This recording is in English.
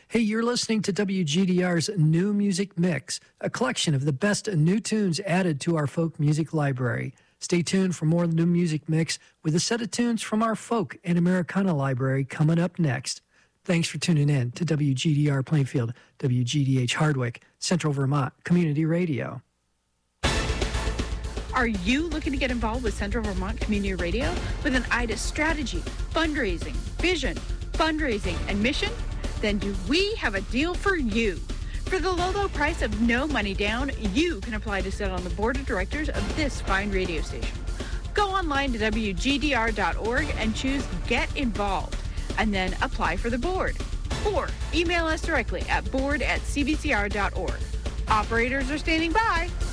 Hey, you're listening to WGDR's New Music Mix, a collection of the best new tunes added to our folk music library. Stay tuned for more New Music Mix with a set of tunes from our folk and Americana library coming up next. Thanks for tuning in to WGDR Plainfield, WGDH Hardwick, Central Vermont Community Radio. Are you looking to get involved with Central Vermont Community Radio with an eye to strategy, fundraising, vision, fundraising, and mission? Then do we have a deal for you. For the low price of no money down, you can apply to sit on the board of directors of this fine radio station. Go online to WGDR.org and choose Get Involved, and then apply for the board. Or email us directly at board@cbcr.org. Operators are standing by.